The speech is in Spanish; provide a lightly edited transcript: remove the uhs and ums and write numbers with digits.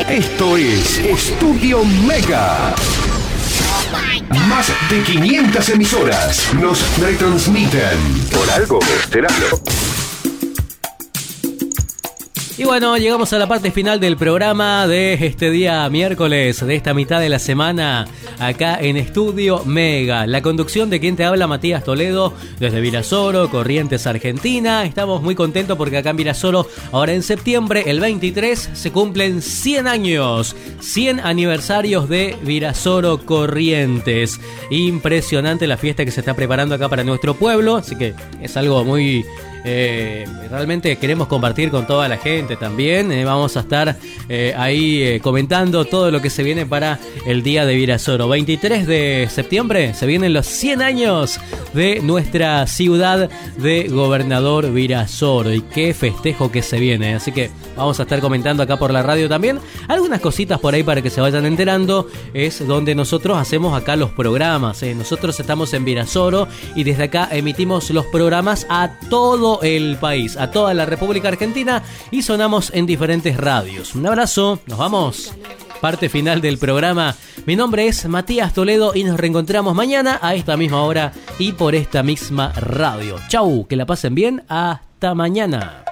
Esto es Estudio Mega. Más de 500 emisoras nos retransmiten. Por algo será. Y bueno, llegamos a la parte final del programa de este día miércoles, de esta mitad de la semana, acá en Estudio Mega. La conducción de quien te habla, Matías Toledo, desde Virasoro, Corrientes, Argentina. Estamos muy contentos porque acá en Virasoro, ahora en septiembre, el 23, se cumplen 100 años. 100 aniversarios de Virasoro, Corrientes. Impresionante la fiesta que se está preparando acá para nuestro pueblo, así que es algo muy... realmente queremos compartir con toda la gente también. Vamos a estar ahí comentando todo lo que se viene para el día de Virasoro. 23 de septiembre se vienen los 100 años de nuestra ciudad de Gobernador Virasoro. Y qué festejo que se viene. Así que vamos a estar comentando acá por la radio también algunas cositas por ahí para que se vayan enterando. Es donde nosotros hacemos acá los programas. Nosotros estamos en Virasoro y desde acá emitimos los programas a todo el país, a toda la República Argentina, y sonamos en diferentes radios. Un abrazo, nos vamos. Parte final del programa. Mi nombre es Matías Toledo y nos reencontramos mañana a esta misma hora y por esta misma radio. Chau, que la pasen bien, hasta mañana.